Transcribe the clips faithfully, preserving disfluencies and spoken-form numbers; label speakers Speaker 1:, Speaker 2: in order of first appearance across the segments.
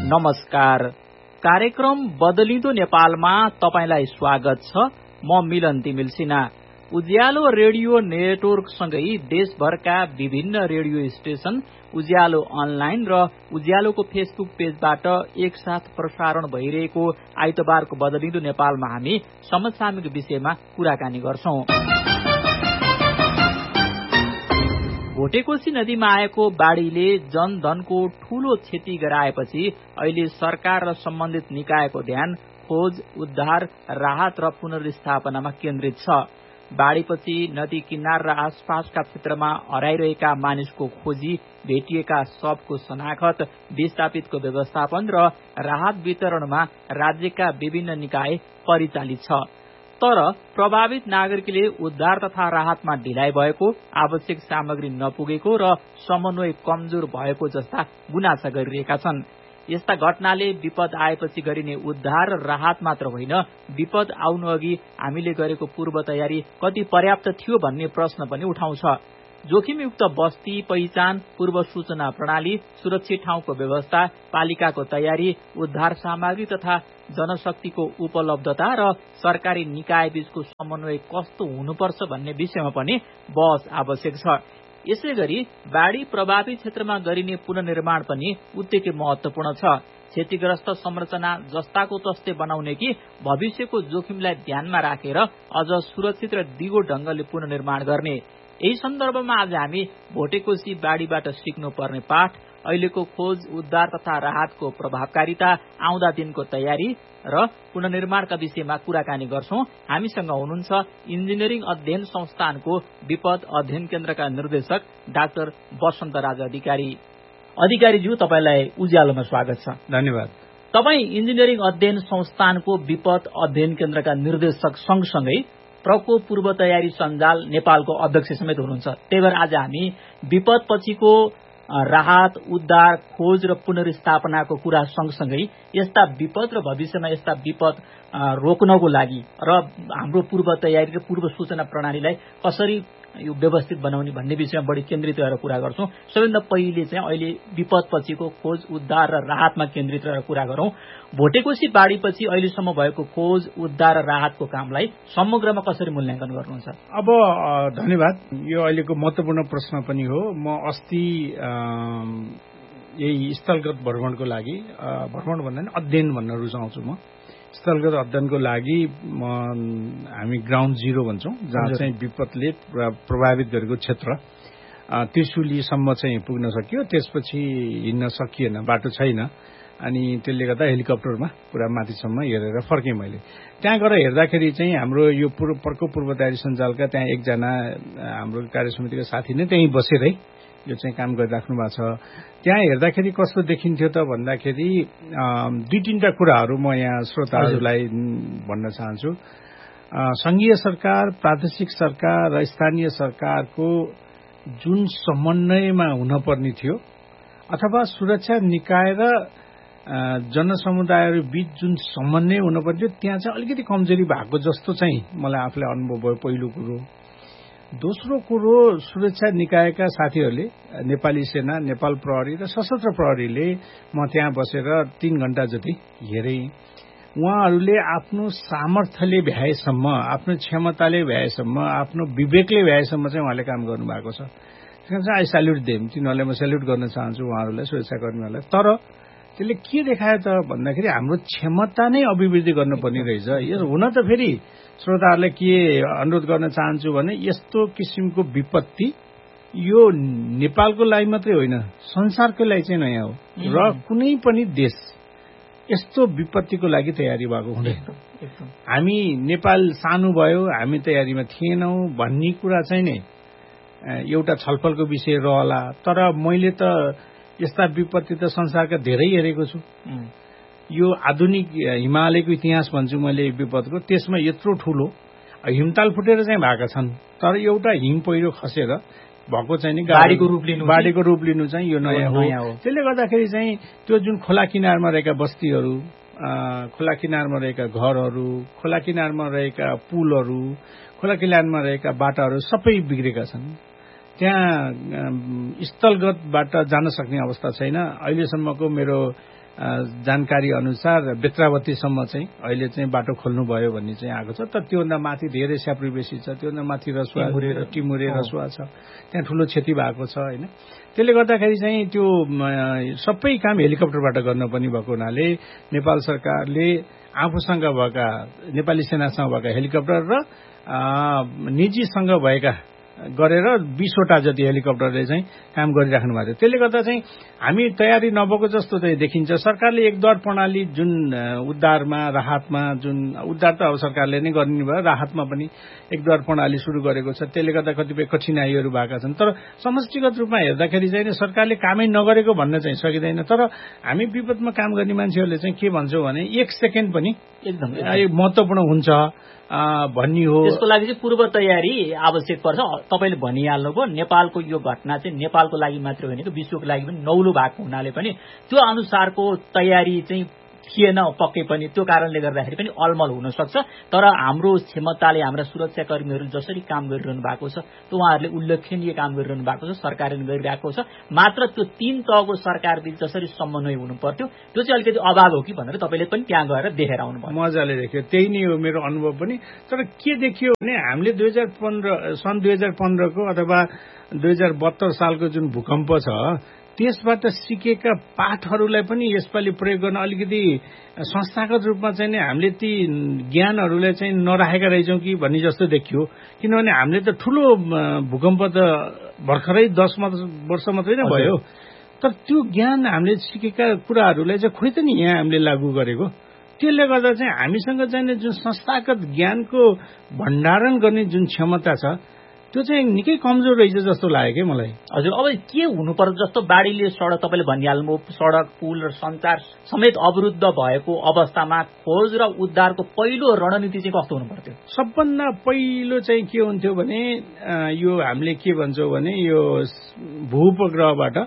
Speaker 1: नमस्कार। कार्यक्रम बदलिँदो नेपालमा तपाईलाई स्वागत छ। म मिलन तिमिल सिन्हा। उज्यालो रेडियो नेटवर्कसँगै देशभरका विभिन्न रेडियो स्टेशन, उज्यालो अनलाइन र उज्यालोको फेसबुक पेजबाट एकसाथ प्रसारण भइरहेको आइतबारको बदलिँदो नेपालमा हामी समसामयिक विषयमा कुराकानी गर्छौं। भोटेकोशी नदीमा आएको बाढ़ीले जनधनको ठूलो क्षति गराएपछि अहिले सरकार र सम्बन्धित निकायको ध्यान खोज, उद्धार, राहत र पुनर्स्थापनामा केन्द्रित छ। बाढ़ीपछि नदी किनार र आसपासका क्षेत्रमा हराइरहेका मानिसको खोजी, भेटिएका शवको शनाखत, विस्थापितको व्यवस्थापन र राहत वितरणमा राज्यका विभिन्न निकाय परिचालित छ। तर प्रभावित नागरिकले उद्धार तथा राहतमा ढिलाइ भएको, आवश्यक सामग्री नपुगेको र समन्वय कमजोर भएको जस्ता गुनासा गरिरहेका छन्। यस्ता घटनाले विपद आएपछि गरिने उद्धार र राहत मात्र होइन, विपद आउनु अघि हामीले गरेको पूर्व तयारी कति पर्याप्त थियो भन्ने प्रश्न पनि उठाउँछ। जोखिमयुक्त बस्ती पहिचान, पूर्व सूचना प्रणाली, सुरक्षित ठाउँको व्यवस्था, पालिकाको तयारी, उद्धार सामग्री तथा जनशक्तिको उपलब्धता र सरकारी निकाय बीचको समन्वय कस्तो हुनुपर्छ भन्ने विषयमा पनि बहस आवश्यक छ। यसै गरी बाढ़ी प्रभावित क्षेत्रमा गरिने पुनर्निर्माण पनि उत्तिकै महत्वपूर्ण छ। क्षतिग्रस्त संरचना जस्ताको तस्तै बनाउने कि भविष्यको जोखिमलाई ध्यानमा राखेर अझ सुरक्षित र दिगो ढंगले पुनर्निर्माण गर्ने। यही सन्दर्भमा आज हामी भोटेकोशी बाढ़ीबाट सिक्नुपर्ने पाठ, अहिलेको खोज, उद्धार तथा राहतको प्रभावकारिता, आउँदा दिनको तयारी र पुनर्निर्माणका विषयमा कुराकानी गर्छौं। हामीसँग हुनुहुन्छ इन्जिनियरिङ अध्ययन संस्थानको विपद अध्ययन केन्द्रका निर्देशक डाक्टर वसन्त राज अधिकारी। अधिकारीज्यू, तपाईलाई उज्यालोमा स्वागत छ।
Speaker 2: धन्यवाद।
Speaker 1: तपाई इन्जिनियरिङ अध्ययन संस्थानको विपद अध्ययन केन्द्रका निर्देशक सँगसँगै प्रकोप पूर्व तयारी सञ्जाल नेपालको अध्यक्ष समेत हुनुहुन्छ। त्यही भएर आज हामी विपद पछिको राहत, उद्धार, खोज र पुनर्स्थापनाको कुरा सँगसँगै यस्ता विपद र भविष्यमा यस्ता विपद रोक्नको लागि र हाम्रो पूर्व तयारी र पूर्व सूचना प्रणालीलाई कसरी यो व्यवस्थित बनाउने भन्ने विषयमा बढी केन्द्रित रहेर कुरा गर्छौं। सबैभन्दा पहिले चाहिँ अहिले विपद पछिको खोज, उद्धार र राहतमा केन्द्रित रहेर कुरा गरौं। भोटेकोशी बाढ़ीपछि अहिलेसम्म भएको खोज, उद्धार र राहतको कामलाई समग्रमा कसरी मूल्याङ्कन गर्नुहुन्छ?
Speaker 2: अब धन्यवाद। यो अहिलेको महत्वपूर्ण प्रश्न पनि हो। म अस्ति यही स्थलगत भ्रमणको लागि, भ्रमण भन्दा नि अध्ययन भन्न रुचाउँछु म, स्थलगत अध्ययनको लागि हामी ग्राउन्ड जिरो भन्छौं, जहाँ चाहिँ विपदले प्रभावित गरेको क्षेत्र त्रिशुलीसम्म चाहिँ पुग्न सक्यो। त्यसपछि हिँड्न सकिएन, बाटो छैन, अनि त्यसले गर्दा हेलिकप्टरमा पुरा माथिसम्म हेरेर फर्केँ मैले। त्यहाँ गएर हेर्दाखेरि चाहिँ हाम्रो यो प्रकोप पूर्व तयारी सञ्जालका त्यहाँ एकजना हाम्रो कार्यसमितिका साथी नै त्यहीँ बसेरै यो चाहिँ काम गरिराख्नु भएको छ। त्यहाँ हेर्दाखेरि कस्तो देखिन्थ्यो त भन्दाखेरि दुई तीनटा कुराहरू म यहाँ श्रोताहरूलाई भन्न चाहन्छु। संघीय सरकार, प्रादेशिक सरकार र स्थानीय सरकारको जुन समन्वयमा हुनपर्ने थियो, अथवा सुरक्षा निकाय र जनसमुदायहरू बीच जुन समन्वय हुनुपर्ने थियो, त्यहाँ चाहिँ अलिकति कमजोरी भएको जस्तो चाहिँ मलाई आफूलाई अनुभव भयो, पहिलो कुरो। दोस्रो कुरो, सुरक्षा निकायका साथीहरूले, नेपाली सेना, नेपाल प्रहरी र सशस्त्र प्रहरीले म त्यहाँ बसेर तीन घण्टा जति हेरेँ। उहाँहरूले आफ्नो सामर्थ्यले भ्याएसम्म, आफ्नो क्षमताले भ्याएसम्म, आफ्नो विवेकले भ्याएसम्म चाहिँ उहाँले काम गर्नुभएको छ। त्यसकारण चाहिँ आई सल्युट देम। तिनीहरूलाई म सल्युट गर्न चाहन्छु, उहाँहरूलाई, सुरक्षाकर्मीहरूलाई। तर त्यसले के देखायो त भन्दाखेरि हाम्रो क्षमता नै अभिवृद्धि गर्नुपर्ने रहेछ। यो हुन त फेरि श्रोताहरूलाई के अनुरोध गर्न चाहन्छु भने यस्तो किसिमको विपत्ति यो नेपालको लागि मात्रै होइन, संसारको लागि चाहिँ नयाँ हो र कुनै पनि देश यस्तो विपत्तिको लागि तयारी भएको हुँदैन। हामी नेपाल सानो भयो, हामी तयारीमा थिएनौं भन्ने कुरा चाहिँ नै एउटा छलफलको विषय रहला। तर मैले त यस्ता विपत्ति त संसारका धेरै हेरेको छु। यो आधुनिक हिमालयको इतिहास भन्छु मैले विपदको, त्यसमा यत्रो ठूलो हिमताल फुटेर चाहिँ भएका छन्। तर एउटा हिम पहिरो खसेर भएको चाहिँ नि
Speaker 1: बाढीको रूप लिनु
Speaker 2: बाढीको रूप लिनु चाहिँ यो नयाँ हो। त्यसले गर्दाखेरि चाहिँ त्यो जुन खोला किनारमा रहेका बस्तीहरू, खोला किनारमा रहेका घरहरू, खोला किनारमा रहेका पुलहरू, खोला किनारमा रहेका बाटाहरू सबै बिग्रेका छन्। त्यहाँ स्थलगतबाट जान सक्ने अवस्था छैन। अहिलेसम्मको मेरो जानकारी अनुसार बेत्रावतीसम्म चाहिँ अहिले चाहिँ बाटो खोल्नुभयो भन्ने चाहिँ आएको छ। तर त्योभन्दा माथि धेरै स्याप्री बेसी छ, त्योभन्दा माथि रसुवा टिमुरे रसुवा छ, त्यहाँ ठूलो क्षति भएको छ होइन। त्यसले गर्दाखेरि चाहिँ त्यो सबै काम हेलिकप्टरबाट गर्न पनि भएको हुनाले नेपाल सरकारले आफूसँग भएका नेपाली सेनासँग भएका हेलिकप्टर र निजीसँग भएका गरेर बीसवटा जति हेलिकप्टरले चाहिँ काम गरिराख्नु भएको थियो। त्यसले गर्दा चाहिँ हामी तयारी नभएको जस्तो चाहिँ देखिन्छ। सरकारले एकद्वार प्रणाली जुन उद्धारमा राहतमा जुन उद्धार त अब सरकारले नै गर्ने भयो, राहतमा पनि एकद्वार प्रणाली सुरु गरेको छ। त्यसले गर्दा कतिपय कठिनाइहरू भएका छन्। तर समष्टिगत रूपमा हेर्दाखेरि चाहिँ सरकारले कामै नगरेको भन्न चाहिँ सकिँदैन। तर हामी विपदमा काम गर्ने मान्छेहरूले चाहिँ के भन्छौँ भने एक सेकेन्ड पनि
Speaker 1: एकदम
Speaker 2: महत्त्वपूर्ण हुन्छ भन्ने हो।
Speaker 1: त्यसको लागि चाहिँ पूर्व तयारी आवश्यक पर्छ। तपाईँले भनिहाल्नुभयो नेपालको यो घटना चाहिँ नेपालको लागि मात्र होइन, विश्वको लागि पनि नौलो भएको हुनाले पनि त्यो अनुसारको तयारी चाहिँ थिएन पक्कै पनि। त्यो कारणले गर्दाखेरि पनि अलमल हुन सक्छ। तर हाम्रो क्षमताले हाम्रा सुरक्षाकर्मीहरू जसरी काम गरिरहनु भएको छ त्यो उहाँहरूले उल्लेखनीय काम गरिरहनु भएको छ, सरकारले गरिरहेको छ। मात्र त्यो तीन तहको सरकारबीच जसरी समन्वय हुनु पर्थ्यो त्यो चाहिँ अलिकति अभाव हो कि भनेर तपाईँले पनि त्यहाँ गएर देखेर आउनुभयो।
Speaker 2: मजाले देखियो, त्यही नै हो मेरो अनुभव पनि। तर के देखियो भने हामीले दुई हजार पन्ध्र सन् दुई हजार पन्ध्रको अथवा दुई हजार बहत्तर सालको जुन भूकम्प छ त्यसबाट सिकेका पाठहरूलाई पनि यसपालि प्रयोग गर्न अलिकति संस्थागत रूपमा चाहिँ नै हामीले ती ज्ञानहरूलाई चाहिँ नराखेका रहेछौँ कि भन्ने जस्तो देखियो। किनभने हामीले त ठूलो भूकम्प त भर्खरै दस वर्ष मात्रै नै भयो। तर त्यो ज्ञान हामीले सिकेका कुराहरूलाई चाहिँ खोइ त नि यहाँ हामीले लागू गरेको। त्यसले गर्दा चाहिँ हामीसँग चाहिँ जुन संस्थागत ज्ञानको भण्डारण गर्ने जुन क्षमता छ त्यो चाहिँ निकै कमजोर रहेछ जस्तो लाग्यो क्या मलाई।
Speaker 1: हजुर, अब के हुनुपर्छ जस्तो बाढीले सडक तपाईँले भनिहाल्नु सडक पुल र सञ्चार समेत अवरुद्ध भएको अवस्थामा खोज र उद्धारको पहिलो रणनीति चाहिँ कस्तो हुनु पर्थ्यो?
Speaker 2: सबभन्दा पहिलो चाहिँ के हुन्थ्यो भने यो हामीले के भन्छौँ भने यो भूउपग्रहबाट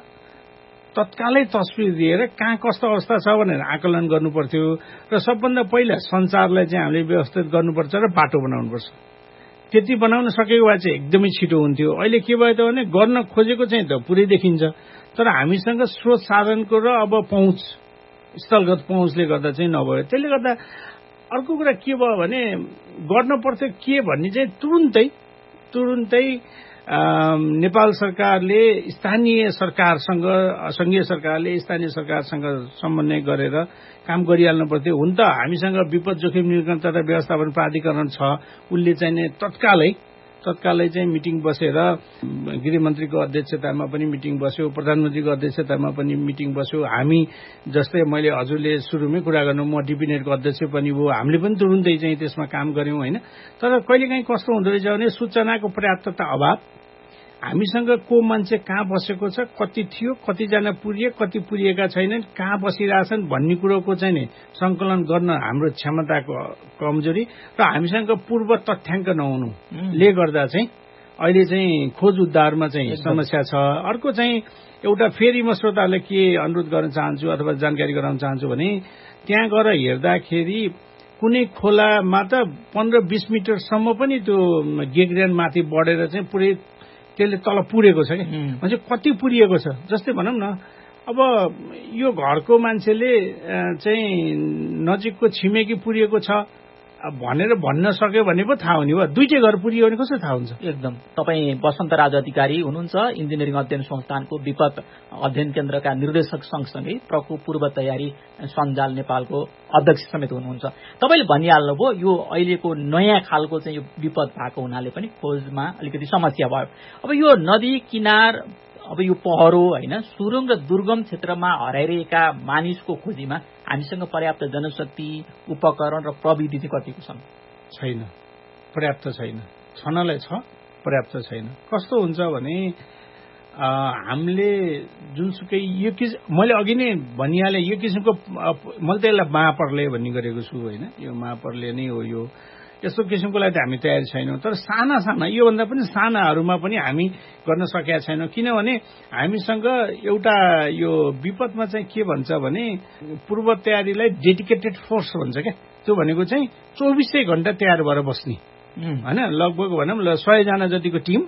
Speaker 2: तत्कालै तस्बिर दिएर कहाँ कस्तो अवस्था छ भनेर आकलन गर्नु पर्थ्यो र सबभन्दा पहिला सञ्चारलाई चाहिँ हामीले व्यवस्थित गर्नुपर्छ र बाटो बनाउनुपर्छ। त्यति बनाउन सकेको भए चाहिँ एकदमै छिटो हुन्थ्यो। अहिले के भयो त भने गर्न खोजेको चाहिँ त पुरै देखिन्छ, तर हामीसँग स्रोत साधनको र अब पहुँच स्थलगत पहुँचले गर्दा चाहिँ नभयो। त्यसले गर्दा अर्को कुरा के भयो भने गर्न पर्थ्यो के भन्ने चाहिँ तुरुन्तै तुरुन्तै नेपाल सरकारले स्थानीय सरकारसँग संघीय सरकारले स्थानीय सरकारसँग समन्वय गरेर काम गरिहाल्नु पर्थ्यो। हुन त हामीसँग विपद जोखिम न्यूनीकरण तथा व्यवस्थापन प्राधिकरण छ, उसले चाहिँ तत्कालै तत्कालै चाहिँ मिटिङ बसेर गृहमन्त्रीको अध्यक्षतामा पनि मिटिङ बस्यो, प्रधानमन्त्रीको अध्यक्षतामा पनि मिटिङ बस्यो। हामी जस्तै मैले हजुरले सुरुमै कुरा गर्नु म डिपिनेटको अध्यक्ष पनि हो, हामीले पनि तुरुन्तै चाहिँ त्यसमा काम गर्यौं होइन। तर कहिलेकाहीँ कस्तो हुँदो रहेछ भने सूचनाको पर्याप्तता अभाव, हामीसँग को मान्छे कहाँ बसेको छ, कति थियो, कतिजना पुरिए, कति पुरिएका छैनन्, कहाँ बसिरहेछन् भन्ने कुरोको चाहिँ नि संकलन गर्न हाम्रो क्षमताको कमजोरी र हामीसँग पूर्व तथ्याङ्क नहुनुले गर्दा चाहिँ अहिले चाहिँ खोज उद्धारमा चाहिँ समस्या छ। अर्को चाहिँ एउटा फेरि म श्रोताहरूलाई के अनुरोध गर्न चाहन्छु अथवा जानकारी गराउन चाहन्छु भने त्यहाँ गएर हेर्दाखेरि कुनै खोलामा त पन्ध्र बीस मिटरसम्म पनि त्यो गेग्रेन माथि बढेर चाहिँ पुरै त्यसले तल पुरेको छ कि भन्छ कति पुरिएको छ। जस्तै भनौँ न अब यो घरको मान्छेले चाहिँ नजिकको छिमेकी पुरिएको छ भनेर भन्न सक्यो भने पो थाहा हुने भयो, दुईटै घर पुरियो भने कसरी थाहा हुन्छ?
Speaker 1: एकदम। तपाईँ वसन्तराज अधिकारी हुनुहुन्छ, इन्जिनियरिङ अध्ययन संस्थानको विपद अध्ययन केन्द्रका निर्देशक सँगसँगै प्रकोप पूर्व तयारी सञ्जाल नेपालको अध्यक्ष समेत हुनुहुन्छ। तपाईँले भनिहाल्नुभयो यो अहिलेको नयाँ खालको चाहिँ यो विपद भएको हुनाले पनि खोजमा अलिकति समस्या भयो। अब यो नदी किनार, अब यो पहरो होइन, सुरुङ र दुर्गम क्षेत्रमा हराइरहेका मानिसको खोजीमा हामीसँग पर्याप्त जनशक्ति, उपकरण र प्रविधि चाहिँ कतिको छन्?
Speaker 2: छैन, पर्याप्त छैन। छनलाई छ, पर्याप्त छैन। कस्तो हुन्छ भने हामीले जुनसुकै यो किस मैले अघि नै भनिहालेँ यो किसिमको मैले त यसलाई महापर्ले भन्ने गरेको छु होइन, यो महापर्ले नै हो। यो यस्तो किसिमको लागि त हामी तयारी छैनौँ। तर साना साना योभन्दा पनि सानाहरूमा पनि हामी गर्न सकेका छैनौँ। किनभने हामीसँग एउटा यो विपदमा चाहिँ के भन्छ भने पूर्व तयारीलाई डेडिकेटेड फोर्स भन्छ क्या। त्यो भनेको चाहिँ चौबिसै घण्टा तयार भएर बस्ने होइन, लगभग भनौँ ल सयजना जतिको टिम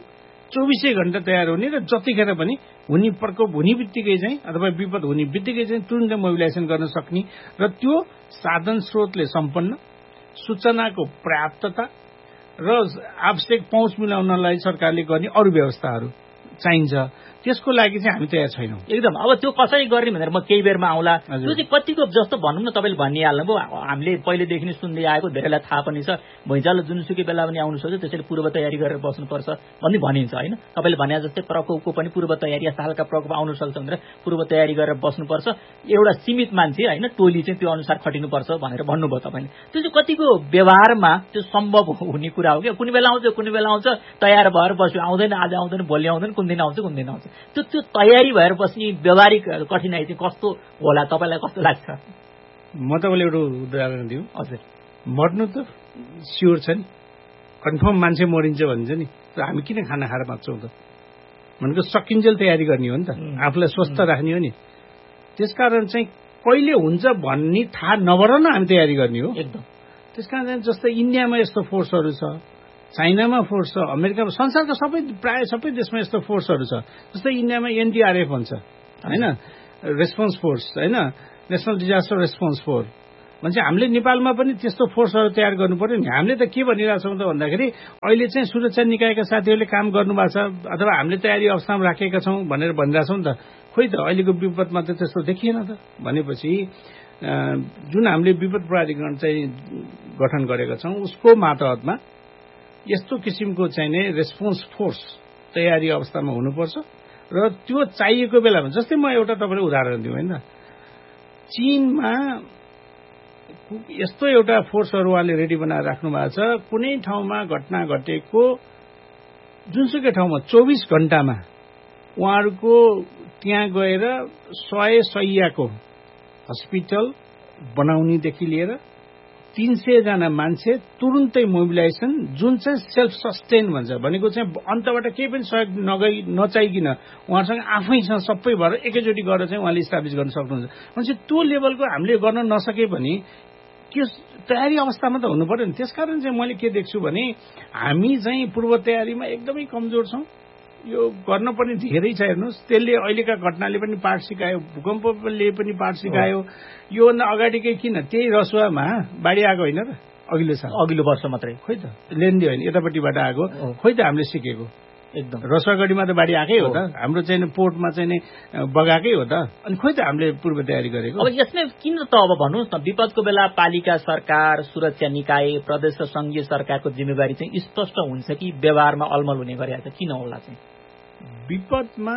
Speaker 2: चौबिसै घण्टा तयार हुने र जतिखेर पनि हुने प्रकोप हुने बित्तिकै चाहिँ अथवा विपद हुने बित्तिकै चाहिँ तुरन्तै मोबिलाइजेसन गर्न सक्ने र त्यो साधन स्रोतले सम्पन्न सूचनाको पर्याप्तता र आवश्यक पहुँच मिलाउनलाई सरकारले गर्ने अरू व्यवस्थाहरू चाहिन्छ। त्यसको लागि चाहिँ हामी तयार छैनौँ
Speaker 1: एकदम। अब त्यो कसरी गर्ने भनेर म केही बेरमा आउँला। त्यो चाहिँ कतिको जस्तो भनौँ न, तपाईँले भनिहाल्नुभयो, हामीले पहिलेदेखि नै सुन्दै आएको, धेरैलाई थाहा पनि छ, भुइँचालो जुनसुकै बेला पनि आउनु सक्छ, त्यसैले पूर्व तयारी गरेर बस्नुपर्छ भन्ने भनिन्छ होइन। तपाईँले भने जस्तै प्रकोपको पनि पूर्व तयारी, यस्ता खालका प्रकोप आउन सक्छ भनेर पूर्व तयारी गरेर बस्नुपर्छ, एउटा सीमित मान्छे होइन टोली चाहिँ त्यो अनुसार खटिनुपर्छ भनेर भन्नुभयो तपाईँले। त्यो चाहिँ कतिको व्यवहारमा त्यो सम्भव हुने कुरा हो क्या? कुनै बेला आउँछ कुनै बेला आउँछ तयार भएर बस्यो, आउँदैन आज आउँदैन भोलि आउँदैन, कुन दिन आउँछ कुन दिन आउँछ, त्यो त्यो तयारी भएर बस्ने व्यावहारिक कठिनाइ चाहिँ कस्तो होला, तपाईँलाई कस्तो लाग्छ?
Speaker 2: म तपाईँलाई एउटा उदाहरण दिउँ।
Speaker 1: हजुर,
Speaker 2: मर्नु त स्योर छ नि, कन्फर्म मान्छे मरिन्छ भन्छ नि, र हामी किन खाना खाएर बाँच्छौँ त? भनेको सकिन्जेल तयारी गर्ने हो नि त, आफूलाई स्वस्थ राख्ने हो नि। त्यसकारण चाहिँ कहिले हुन्छ भन्ने थाहा नभएर न हामी तयारी गर्ने हो
Speaker 1: एकदम।
Speaker 2: त्यसकारण चाहिँ जस्तै इन्डियामा यस्तो फोर्सहरू छ, चाइनामा फोर्स छ, अमेरिकामा, संसारको सबै प्राय सबै देशमा यस्तो फोर्सहरू छ। जस्तै इन्डियामा एनडीआरएफ भन्छ होइन, रेस्पोन्स फोर्स होइन, नेसनल डिजास्टर रेस्पोन्स फोर्स भन्छ। हामीले नेपालमा पनि त्यस्तो फोर्सहरू तयार गर्नु पर्यो नि। हामीले त के भनिरहेछौँ त भन्दाखेरि अहिले चाहिँ सुरक्षा निकायका साथीहरूले काम गर्नुभएको छ अथवा हामीले तयारी अवस्थामा राखेका छौँ भनेर भनिरहेछौँ नि त। खोइ त अहिलेको विपदमा त त्यस्तो देखिएन त। भनेपछि जुन हामीले विपद प्राधिकरण चाहिँ गठन गरेका छौँ उसको मातहतमा यस्तो किसिमको चाहिँ नै रेस्पोन्स फोर्स तयारी अवस्थामा हुनुपर्छ र त्यो चाहिएको बेलामा, जस्तै म एउटा तपाईँलाई उदाहरण दिउँ होइन, चीनमा यस्तो एउटा फोर्सहरू उहाँले रेडी बनाएर राख्नु भएको छ, कुनै ठाउँमा घटना घटेको जुनसुकै ठाउँमा चौबिस घण्टामा उहाँहरूको त्यहाँ गएर सय सयको हस्पिटल बनाउनेदेखि लिएर तीन सय जना मान्छे तुरुन्तै मोबिलाइजेसन, जुन चाहिँ सेल्फ सस्टेन भन्छ, भनेको चाहिँ अन्तबाट केही पनि सहयोग नगई नचाहिकन उहाँसँग आफैसँग सबै भएर एकैचोटि गरेर चाहिँ उहाँले इस्टाब्लिस गर्न सक्नुहुन्छ। भनेपछि त्यो लेभलको हामीले गर्न नसके पनि त्यो तयारी अवस्थामा त हुनु पर्यो नि। त्यसकारण चाहिँ मैले के देख्छु भने हामी चाहिँ पूर्व तयारीमा एकदमै कमजोर छौँ। यो गर्न पनि धेरै छ। हेर्नुहोस्, त्यसले अहिलेका घटनाले पनि पाठ सिकायो, भूकम्पले पनि पाठ सिकायो। योभन्दा अगाडिकै किन त्यही रसुवामा बाढी आएको होइन र अघिल्लो साल,
Speaker 1: अघिल्लो वर्ष मात्रै, खोइ त
Speaker 2: लेन्दी होइन यतापट्टिबाट आएको, खोइ त हामीले सिकेको।
Speaker 1: एकदम
Speaker 2: रसुवागढीमा त बाढी आएकै हो त, हाम्रो चाहिँ पोर्टमा चाहिँ बगाएकै हो त, अनि खोइ त हामीले पूर्व तयारी गरेको।
Speaker 1: अब यसमै किन त अब भन्नुहोस् न, विपदको बेला पालिका सरकार, सुरक्षा निकाय, प्रदेश र संघीय सरकारको जिम्मेवारी चाहिँ स्पष्ट हुन्छ कि व्यवहारमा अलमल हुने गरेको छ, किन होला चाहिँ?
Speaker 2: विपदमा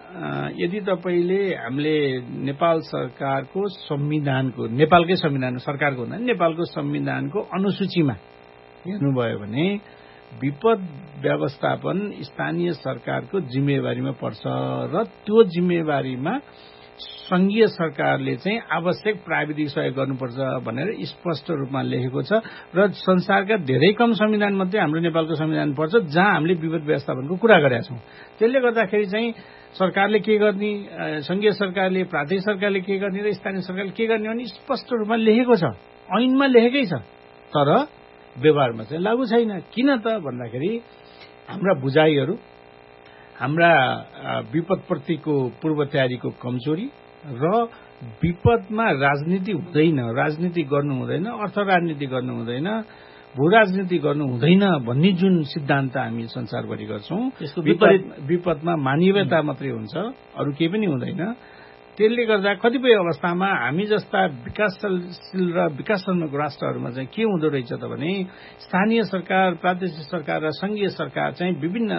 Speaker 2: यदि तपाईँले हामीले नेपाल सरकारको संविधानको, नेपालकै संविधान सरकारको हुँदा नेपालको संविधानको अनुसूचीमा हेर्नुभयो भने विपद व्यवस्थापन स्थानीय सरकारको जिम्मेवारीमा पर्छ र त्यो जिम्मेवारीमा संघीय सरकारले चाहिँ आवश्यक प्राविधिक सहयोग गर्नुपर्छ भनेर स्पष्ट रूपमा लेखेको छ र संसारका धेरै कम संविधान मध्ये हाम्रो नेपालको संविधान पर्छ जहाँ हामीले विपद व्यवस्थापनको कुरा गरेका छौँ। त्यसले गर्दाखेरि चाहिँ सरकारले के गर्ने, संघीय सरकारले, प्रादेशिक सरकारले के गर्ने र स्थानीय सरकारले के गर्ने भने स्पष्ट रूपमा लेखेको छ, ऐनमा लेखेकै छ, तर व्यवहारमा चाहिँ लागू छैन। किन त भन्दाखेरि हाम्रा बुझाइहरू, हाम्रा विपदप्रतिको पूर्व तयारीको कमजोरी र विपदमा राजनीति हुँदैन, राजनीति गर्नु हुँदैन, अर्थ राजनीति गर्नु हुँदैन, भू राजनीति गर्नु हुँदैन भन्ने जुन सिद्धान्त हामी संसारभरि गर्छौँ, विपरीत विपदमा मानवीयता मात्रै हुन्छ, अरू केही पनि हुँदैन। त्यसले गर्दा कतिपय अवस्थामा हामी जस्ता विकासशील र विकासोन्मुख राष्ट्रहरूमा चाहिँ के हुँदो रहेछ त भने स्थानीय सरकार, प्रादेशिक सरकार र संघीय सरकार चाहिँ विभिन्न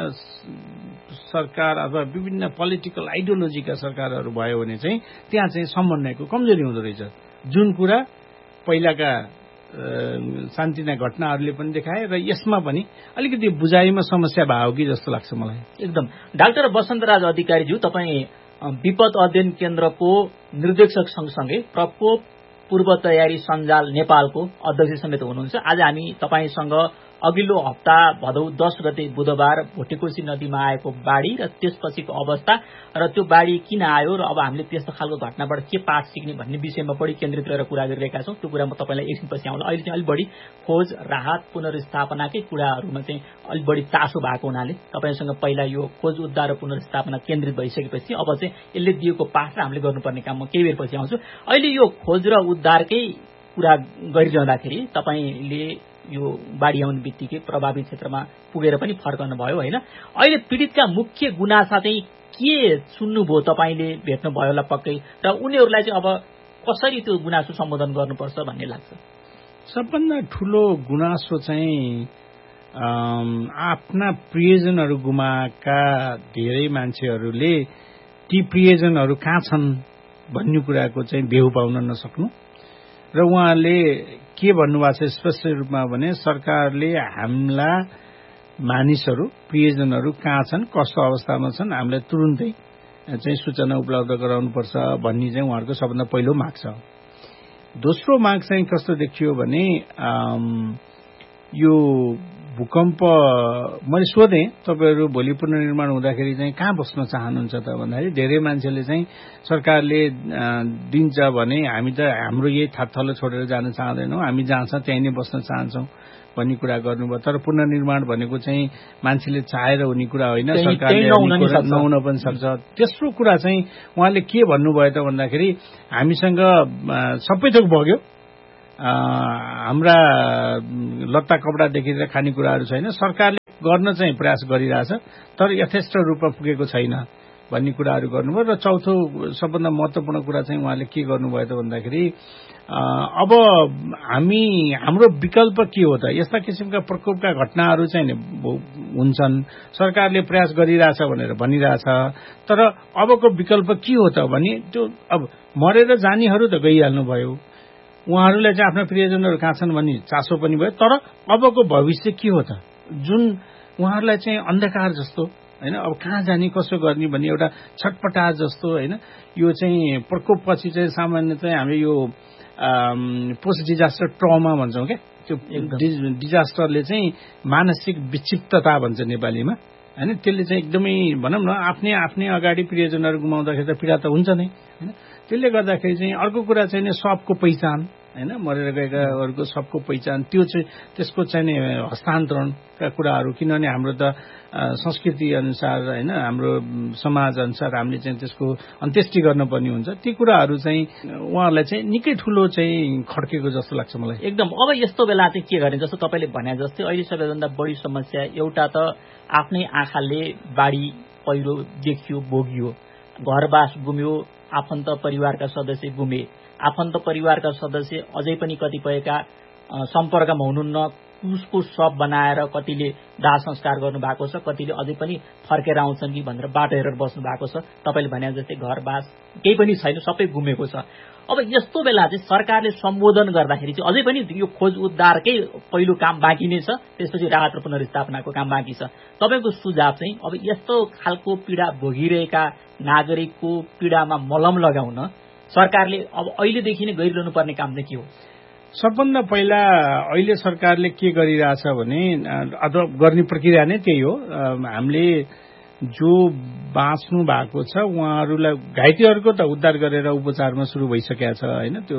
Speaker 2: सरकार अथवा विभिन्न पोलिटिकल आइडियोलोजीका सरकारहरू भयो भने चाहिँ त्यहाँ चाहिँ समन्वयको कमजोरी हुँदो रहेछ, जुन कुरा पहिलाका शान्तिना घटनाहरूले पनि देखाए र यसमा पनि अलिकति बुझाइमा समस्या भयो कि जस्तो लाग्छ मलाई।
Speaker 1: एकदम। डाक्टर वसन्तराज अधिकारीज्यू, तपाईँ विपद अध्ययन केन्द्रको निर्देशक सँगसँगै प्रकोप पूर्व तयारी सञ्जाल नेपालको अध्यक्ष समेत हुनुहुन्छ। आज हामी तपाईसँग अघिल्लो हप्ता भदौ दस गते बुधबार भोटेकोशी नदीमा आएको बाढी र त्यसपछिको अवस्था र त्यो बाढी किन आयो र अब हामीले त्यस्तो खालको घटनाबाट के पाठ सिक्ने भन्ने विषयमा बढी केन्द्रित रहेर कुरा गरिरहेका छौँ। त्यो कुरा म तपाईँलाई एकछिनपछि आउँला। अहिले चाहिँ अलिक बढी खोज, राहत, पुनर्स्थापनाकै कुराहरूमा चाहिँ अलिक बढी चासो भएको हुनाले तपाईँसँग पहिला यो खोज, उद्धार र पुनर्स्थापना केन्द्रित भइसकेपछि अब चाहिँ यसले दिएको पाठ र हामीले गर्नुपर्ने काम म केही बेरपछि आउँछु। अहिले यो खोज र उद्धारकै कुरा गरिरहँदाखेरि तपाईँले यो बाढी आउने बित्तिकै प्रभावित क्षेत्रमा पुगेर पनि फर्कनु भयो होइन। अहिले पीडितका मुख्य गुनासा चाहिँ के सुन्नुभयो, तपाईँले भेट्नुभयो होला पक्कै, र उनीहरूलाई चाहिँ अब कसरी त्यो गुनासो सम्बोधन गर्नुपर्छ भन्ने लाग्छ?
Speaker 2: सबभन्दा ठूलो गुनासो चाहिँ आफ्ना प्रियजनहरू गुमाएका धेरै मान्छेहरूले ती प्रियजनहरू कहाँ छन् भन्ने कुराको चाहिँ बेहु पाउन नसक्नु र उहाँले के भन्नुभएको छ स्पष्ट रूपमा भने सरकारले हाम्रा मानिसहरू, प्रियजनहरू कहाँ छन्, कस्तो अवस्थामा छन्, हामीलाई तुरुन्तै चाहिँ सूचना उपलब्ध गराउनुपर्छ भन्ने चाहिँ उहाँहरूको सबभन्दा पहिलो माग छ। दोस्रो माग चाहिँ कस्तो देखियो भने यो भूकम्प मैले सोधेँ तपाईँहरू भोलि पुनर्निर्माण हुँदाखेरि चाहिँ कहाँ बस्न चाहनुहुन्छ त भन्दाखेरि धेरै मान्छेले चाहिँ सरकारले दिन्छ भने हामी त हाम्रो यही थलो छोडेर जान चाहँदैनौँ, हामी जहाँ छ त्यहीँ नै बस्न चाहन्छौँ भन्ने कुरा गर्नुभयो। तर पुनर्निर्माण भनेको चाहिँ मान्छेले चाहेर हुने कुरा होइन, सरकारले नहुन पनि सक्छ। तेस्रो कुरा चाहिँ उहाँले के भन्नुभयो त भन्दाखेरि हामीसँग सबै थोक बग्यो, हाम्रा लत्ता कपडादेखि लिएर खानेकुराहरू छैन, सरकारले गर्न चाहिँ प्रयास गरिरहेछ तर यथेष्ट रूपमा पुगेको छैन भन्ने कुराहरू गर्नुभयो। र चौथो सबभन्दा महत्वपूर्ण कुरा चाहिँ उहाँले के गर्नुभयो त भन्दाखेरि अब हामी हाम्रो विकल्प के हो त, यस्ता किसिमका प्रकोपका घटनाहरू चाहिँ हुन्छन्, सरकारले प्रयास गरिरहेछ भनेर भनिरहेछ, तर अबको विकल्प के हो त भने त्यो अब मरेर जानेहरू त गइहाल्नु भयो, उहाँहरूलाई चाहिँ आफ्ना प्रियजनहरू कहाँ छन् भन्ने चासो पनि भयो, तर अबको भविष्य के हो त जुन उहाँहरूलाई चाहिँ अन्धकार जस्तो होइन, अब कहाँ जाने कसो गर्ने भन्ने एउटा छटपटार जस्तो होइन। यो चाहिँ प्रकोपपछि चाहिँ सामान्य चाहिँ हामी यो पोस्ट डिजास्टर ट्रमा भन्छौँ क्या, त्यो डिजास्टरले चाहिँ मानसिक विक्षिप्तता भन्छ नेपालीमा होइन, त्यसले चाहिँ एकदमै भनौँ न आफ्नै आफ्नै अगाडि प्रियजनहरू गुमाउँदाखेरि त पीडा त हुन्छ नै होइन। त्यसले गर्दाखेरि चाहिँ अर्को कुरा चाहिँ नि सबको पहिचान होइन, मरेर गएकाहरूको सबको पहिचान, त्यो चाहिँ त्यसको चाहिँ नि हस्तान्तरणका कुराहरू, किनभने हाम्रो त संस्कृति अनुसार होइन, हाम्रो समाज अनुसार हामीले चाहिँ त्यसको अन्त्येष्टि गर्नुपर्ने हुन्छ, ती कुराहरू चाहिँ उहाँहरूलाई चाहिँ निकै ठुलो चाहिँ खड्केको जस्तो लाग्छ मलाई
Speaker 1: एकदम। अब यस्तो बेला चाहिँ के गर्ने, जस्तो तपाईँले भने जस्तै अहिले सबैभन्दा बढी समस्या एउटा त आफ्नै आँखाले बाढी पहिरो देखियो, भोगियो, घरबास गुम्यो, आफन्त परिवारका सदस्य गुमे, आफन्त परिवारका सदस्य अझै पनि कतिपयका सम्पर्कमा हुनुहुन्न, उसको शव बनाएर कतिले दाह संस्कार गर्नु भएको छ, कतिले अझै पनि फर्केर आउँछन् कि भनेर बाटो हेरेर बस्नु भएको छ। तपाईँले भने जस्तै घरबास केही पनि छैन, सबै गुमेको छ। अब यस्तो बेला चाहिँ सरकारले सम्बोधन गर्दाखेरि चाहिँ अझै पनि यो खोज उद्धारकै पहिलो काम बाँकी नै छ, त्यसपछि राहत र पुनर्स्थापनाको काम बाँकी छ। तपाईँको सुझाव चाहिँ अब यस्तो खालको पीडा भोगिरहेका नागरिकको पीडामा मलम लगाउन सरकारले अब अहिलेदेखि नै गरिरहनु पर्ने काम चाहिँ के हो?
Speaker 2: सबभन्दा पहिला अहिले सरकारले के गरिरहेछ भने अथवा गर्ने प्रक्रिया नै त्यही हो, हामीले जो बाँच्नु भएको छ उहाँहरूलाई घाइतेहरूको त उद्धार गरेर उपचारमा सुरु भइसकेको छ होइन, त्यो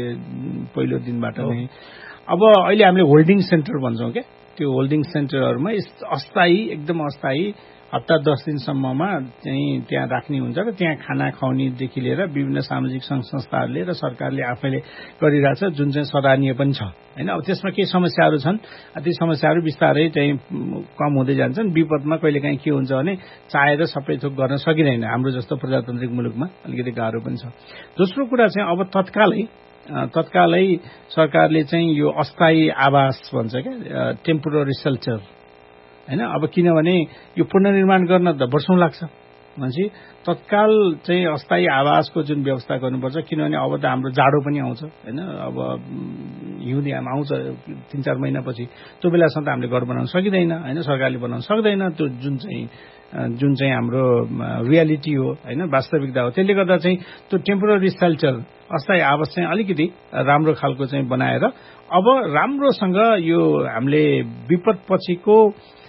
Speaker 2: पहिलो दिनबाट नै। अब अहिले हामीले होल्डिङ सेन्टर भन्छौँ क्या, त्यो होल्डिङ सेन्टरहरूमा अस्थायी एकदम अस्थायी हप्ता दस दिनसम्ममा चाहिँ त्यहाँ राख्ने हुन्छ र त्यहाँ खाना खुवाउनेदेखि लिएर विभिन्न सामाजिक सङ्घ संस्थाहरूले र सरकारले आफैले गरिरहेछ, जुन चाहिँ सराहनीय पनि छ होइन। अब त्यसमा केही समस्याहरू छन्, ती समस्याहरू बिस्तारै चाहिँ कम हुँदै जान्छन्। विपदमा कहिलेकाहीँ के हुन्छ भने चाहेर सबै थोक गर्न सकिँदैन, हाम्रो जस्तो प्रजातान्त्रिक मुलुकमा अलिकति गाह्रो पनि छ। दोस्रो कुरा चाहिँ अब तत्कालै तत्कालै सरकारले चाहिँ यो अस्थायी आवास भन्छ क्या, टेम्पोररी सेल्टर होइन। अब किनभने यो पुनर्निर्माण गर्न त वर्षौं लाग्छ, भनेपछि तत्काल चाहिँ अस्थायी आवासको जुन व्यवस्था गर्नुपर्छ, किनभने अब त हाम्रो जाडो पनि आउँछ होइन, अब हिउँदे आउँछ तीन चार महिनापछि, त्यो बेलासम्म त हामीले घर बनाउन सकिँदैन होइन, सरकारले बनाउन सक्दैन, त्यो जुन चाहिँ जुन चाहिँ हाम्रो रियालिटी हो होइन, वास्तविकता हो। त्यसले गर्दा चाहिँ त्यो टेम्पोररी सेल्टर अस्थायी आवास चाहिँ अलिकति राम्रो खालको चाहिँ बनाएर अब राम्रोसँग यो हामीले विपद पछिको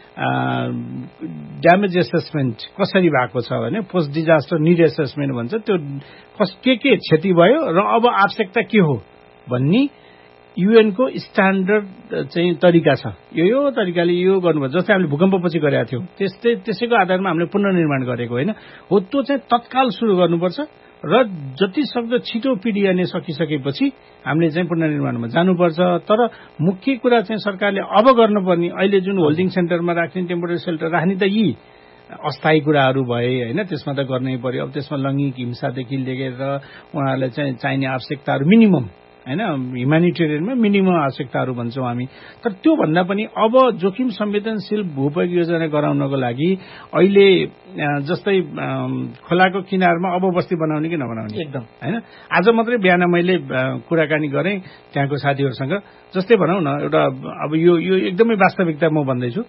Speaker 2: ड्यामेज एसेसमेन्ट कसरी भएको छ भने पोस्ट डिजास्टर निड एसेसमेन्ट भन्छ, त्यो कस के के क्षति भयो र अब आवश्यकता के हो भन्ने युएनको स्ट्यान्डर्ड चाहिँ तरिका छ। यो यो तरिकाले यो गर्नुपर्छ। जस्तै हामीले भूकम्पपछि गरेका थियौँ त्यस्तै त्यसैको आधारमा हामीले पुनर्निर्माण गरेको होइन हो, त्यो चाहिँ तत्काल सुरु गर्नुपर्छ र जति सक्दो छिटो पिडिएनए सकिसकेपछि हामीले चाहिँ पुनर्निर्माणमा जानुपर्छ। तर मुख्य कुरा चाहिँ सरकारले अब गर्नुपर्ने अहिले जुन होल्डिङ सेन्टरमा राख्ने टेम्पोरेरी सेल्टर राख्ने त यी अस्थायी कुराहरू भए होइन, त्यसमा त गर्नै पर्यो। अब त्यसमा लैङ्गिक हिंसादेखि लिएर उहाँहरूलाई चाहिँ चाहिने आवश्यकताहरू मिनिमम होइन, ह्युम्यानिटेरियनमा मिनिमम आवश्यकताहरू भन्छौँ हामी। तर त्योभन्दा पनि अब जोखिम संवेदनशील भूपयोग योजना गराउनको लागि अहिले जस्तै खोलाको किनारमा अब बस्ती बनाउने कि नबनाउने
Speaker 1: एकदम
Speaker 2: होइन। आज मात्रै बिहान मैले कुराकानी गरेँ त्यहाँको साथीहरूसँग। जस्तै भनौँ न एउटा अब यो यो एकदमै वास्तविकता म भन्दैछु,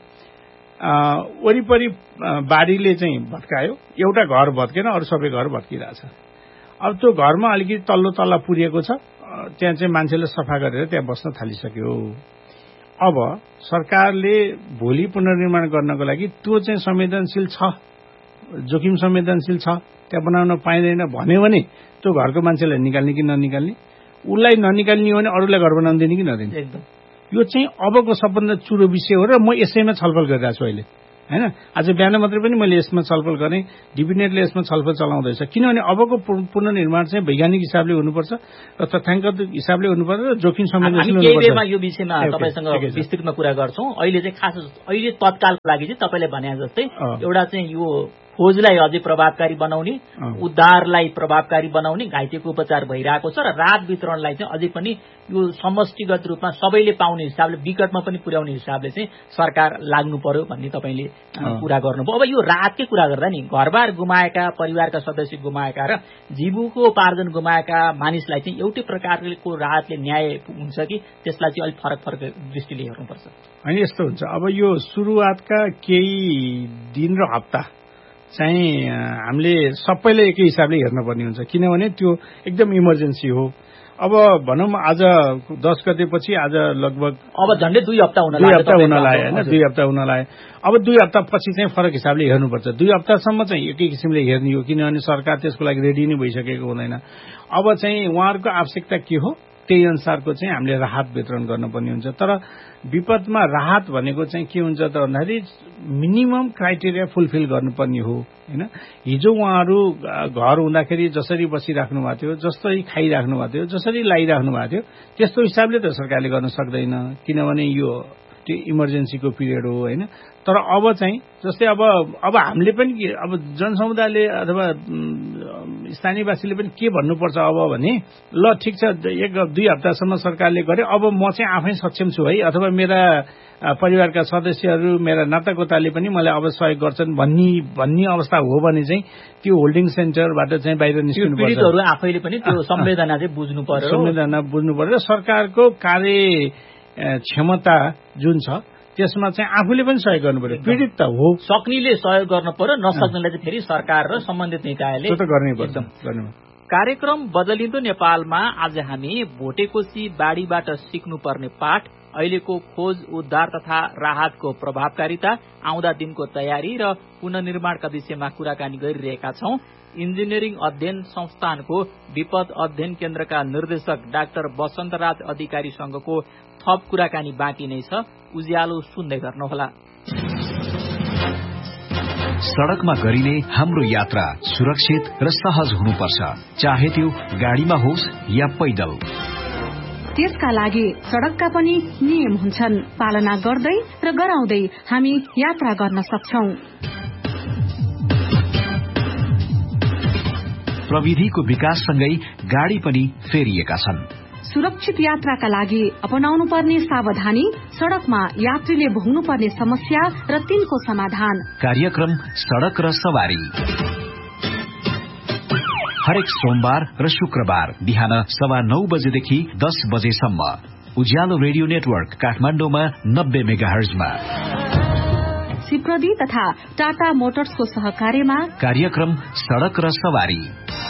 Speaker 2: वरिपरि बाढीले चाहिँ भत्कायो, एउटा घर भत्केन अरू सबै घर भत्किरहेछ। अब त्यो घरमा अलिकति तल्लो तल्ला पुरिएको छ, त्यहाँ चाहिँ मान्छेले सफा गरेर त्यहाँ बस्न थालिसक्यो। अब सरकारले भोलि पुनर्निर्माण गर्नको लागि त्यो चाहिँ संवेदनशील छ, जोखिम संवेदनशील छ, त्यहाँ बनाउन पाइँदैन भन्यो भने त्यो घरको मान्छेलाई निकाल्ने कि ननिकाल्ने, उसलाई ननिकाल्ने हो भने अरूलाई घर बनाउन दिने कि नदिने,
Speaker 1: एकदम
Speaker 2: यो चाहिँ अबको सबभन्दा चुरो विषय हो र म यसैमा छलफल गरिरहेको छु अहिले होइन। आज बिहान मात्रै पनि मैले यसमा छलफल गरेँ, डिबिनेटले यसमा छलफल चलाउँदैछ। किनभने अबको पुनर्निर्माण चाहिँ वैज्ञानिक हिसाबले हुनुपर्छ र तथ्याङ्क हिसाबले हुनुपर्छ र जोखिम संवेदनशील हुनुपर्छ।
Speaker 1: यो विषयमा तपाईसँग विस्तृतमा कुरा गर्छौं। अहिले चाहिँ खास अहिले तत्कालको लागि चाहिँ तपाईले भने जस्तै एउटा चाहिँ यो खोजलाई अझै प्रभावकारी बनाउने, उद्धारलाई प्रभावकारी बनाउने, घाइतेको उपचार भइरहेको छ र राहत वितरणलाई चाहिँ अझै पनि यो समष्टिगत रूपमा सबैले पाउने हिसाबले विकटमा पनि पुर्याउने हिसाबले चाहिँ सरकार लाग्नु पर्यो भन्ने तपाईले कुरा गर्नुभयो। अब यो राहतकै कुरा गर्दा नि घरबार गुमाएका, परिवारका सदस्य गुमाएका र जीविकोपार्जन गुमाएका मानिसलाई चाहिँ एउटै प्रकारको राहतले न्याय हुन्छ कि त्यसलाई चाहिँ अलिक फरक फरक दृष्टिले हेर्नुपर्छ?
Speaker 2: होइन, यस्तो हुन्छ। अब यो सुरुवातका केही दिन र हप्ता चाहिँ हामीले सबैले एकै हिसाबले हेर्नुपर्ने हुन्छ, किनभने त्यो एकदम इमर्जेन्सी हो। अब भनौँ आज दस गतेपछि आज लगभग
Speaker 1: अब झन्डै दुई हप्ता हुन
Speaker 2: दुई हप्ता हुन लाग्यो होइन, दुई हप्ता हुन लाग्यो। अब दुई हप्ता पछि चाहिँ फरक हिसाबले हेर्नुपर्छ। दुई हप्तासम्म चाहिँ एकै किसिमले हेर्ने हो, किनभने सरकार त्यसको लागि रेडी नै भइसकेको हुँदैन। अब चाहिँ उहाँहरूको आवश्यकता के हो त्यही अनुसारको चाहिँ हामीले राहत वितरण गर्नुपर्ने हुन्छ। तर विपदमा राहत भनेको चाहिँ के हुन्छ त भन्दाखेरि मिनिमम क्राइटेरिया फुलफिल गर्नुपर्ने हो होइन। हिजो उहाँहरू घर हुँदाखेरि जसरी बसिराख्नु भएको थियो, जसरी खाइराख्नु भएको थियो, जसरी लागिराख्नु भएको थियो, त्यस्तो हिसाबले त सरकारले गर्न सक्दैन, किनभने यो त्यो इमर्जेन्सीको पिरियड हो होइन। तर अब चाहिँ जस्तै अब अब हामीले पनि अब जनसमुदायले अथवा स्थानीयवासीले पनि के भन्नुपर्छ अब भने ल ठिक छ एक दुई हप्तासम्म सरकारले गरे, अब म चाहिँ आफै सक्षम छु है, अथवा मेरा परिवारका सदस्यहरू मेरा नातागोताले पनि मलाई अब सहयोग गर्छन् भन्ने भन्ने अवस्था हो भने चाहिँ त्यो होल्डिङ सेन्टरबाट चाहिँ बाहिर निस्किनु पर्छ।
Speaker 1: पीडितहरू आफैले पनि त्यो संवेदना चाहिँ बुझ्नु पर्यो,
Speaker 2: संवेदना बुझ्नु पर्यो। सरकारको कार्य क्षमता जुन छ त्यसमा चाहिँ आफूले पनि सहयोग गर्नु पर्यो। पीडित त हो,
Speaker 1: सक्नेले सहयोग गर्नु पर्यो, नसक्नेलाई चाहिँ फेरि सरकार र सम्बन्धित निकायले
Speaker 2: त्यो त गर्नै पर्छ।
Speaker 1: कार्यक्रम बदलिँदो नेपालमा आज हामी भोटेकोशी बाढीबाट सिक्नुपर्ने पाठ, अहिलेको खोज उद्धार तथा राहतको प्रभावकारिता, आउँदा दिनको तयारी र पुनर्निर्माणका विषयमा कुराकानी गरिरहेका छौं। इन्जिनियरिङ अध्ययन संस्थानको विपद अध्ययन केन्द्रका निर्देशक डाक्टर वसन्तराज अधिकारीसँगको थप कुराकानी बाँकी नै छ, उज्यालो सुन्दै गर्नुहोला।
Speaker 3: सड़कमा गरिने हाम्रो यात्रा सुरक्षित र सहज हुनुपर्छ, चाहे त्यो गाडीमा होस् या पैदल।
Speaker 4: त्यसका लागि सड़कका पनि नियम हुन्छन्, पालना गर्दै र गराउँदै हामी यात्रा गर्न सक्छौं।
Speaker 3: प्रविधिको विकाससँगै गाडी पनि फेरिएका छन्।
Speaker 4: सुरक्षित यात्राका लागि अपनाउनु पर्ने सावधानी, सड़कमा यात्रीले भोग्नु पर्ने समस्या र तिनको समाधान।
Speaker 3: कार्यक्रम सड़क र सवारी हरेक सोमबार र शुक्रबार बिहान सवा नौ बजेदेखि दस बजेसम्म उज्यालो रेडियो नेटवर्क काठमाडौँमा नब्बे मेगाहर्जमा।
Speaker 4: सिप्रदी तथा टाटा मोटर्सको सहकार्यमा
Speaker 3: कार्यक्रम सड़क र सवारी।